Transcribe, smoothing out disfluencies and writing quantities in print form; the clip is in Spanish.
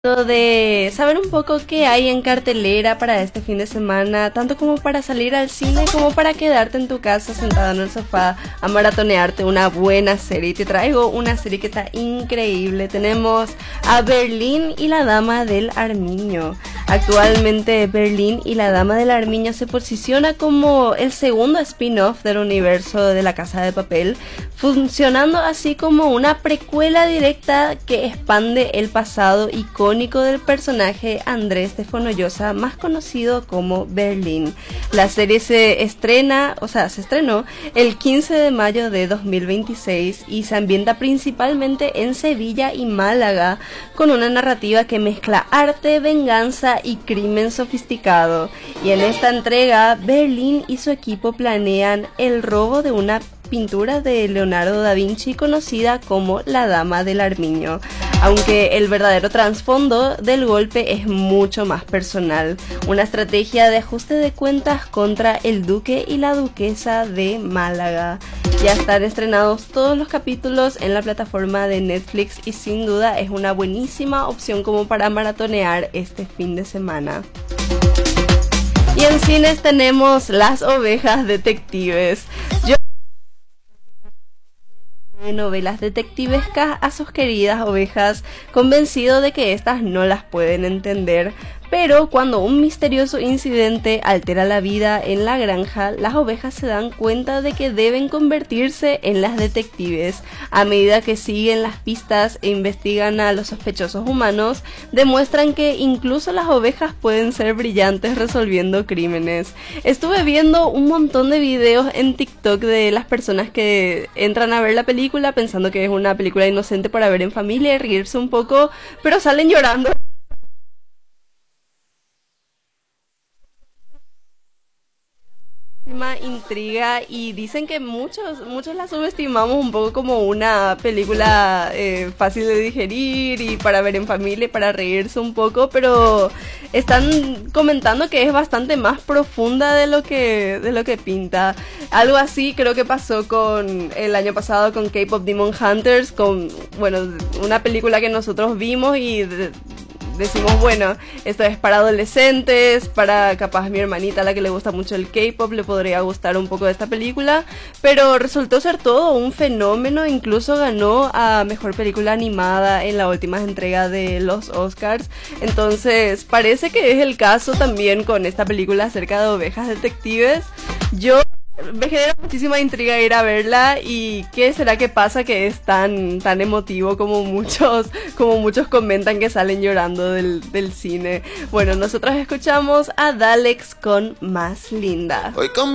De saber un poco qué hay en cartelera para este fin de semana, tanto como para salir al cine como para quedarte en tu casa sentado en el sofá a maratonearte una buena serie. Te traigo una serie que está increíble. Tenemos a Berlín y la Dama del Armiño. Actualmente Berlín y la Dama del Armiño se posiciona como el segundo spin-off del universo de La Casa de Papel, funcionando así como una precuela directa que expande el pasado icónico del personaje Andrés de Fonollosa, más conocido como Berlín. La serie se estrenó el 15 de mayo de 2026 y se ambienta principalmente en Sevilla y Málaga, con una narrativa que mezcla arte, venganza y crimen sofisticado. Y en esta entrega, Berlín y su equipo planean el robo de una pintura de Leonardo da Vinci conocida como la Dama del Armiño, aunque el verdadero trasfondo del golpe es mucho más personal, una estrategia de ajuste de cuentas contra el duque y la duquesa de Málaga. Ya están estrenados todos los capítulos en la plataforma de Netflix y sin duda es una buenísima opción como para maratonear este fin de semana. Y en cines tenemos Las Ovejas Detectives. Novelas detectivescas a sus queridas ovejas, convencido de que estas no las pueden entender, pero cuando un misterioso incidente altera la vida en la granja, las ovejas se dan cuenta de que deben convertirse en las detectives. A medida que siguen las pistas e investigan a los sospechosos humanos, demuestran que incluso las ovejas pueden ser brillantes resolviendo crímenes. Estuve viendo un montón de videos en TikTok de las personas que entran a ver la película pensando que es una película inocente para ver en familia y reírse un poco, pero salen llorando. Intriga, y dicen que muchos la subestimamos un poco como una película fácil de digerir y para ver en familia y para reírse un poco, pero están comentando que es bastante más profunda de lo que pinta. Algo así creo que pasó con el año pasado con K-Pop Demon Hunters, con una película que nosotros vimos y decimos, bueno, esto es para adolescentes, para capaz mi hermanita a la que le gusta mucho el K-pop le podría gustar un poco de esta película, pero resultó ser todo un fenómeno, incluso ganó a mejor película animada en la última entrega de los Oscars. Entonces parece que es el caso también con esta película acerca de ovejas detectives. Me genera muchísima intriga ir a verla, y qué será que pasa que es tan emotivo como muchos comentan que salen llorando del cine. Bueno, nosotros escuchamos a Dalex con Más Linda.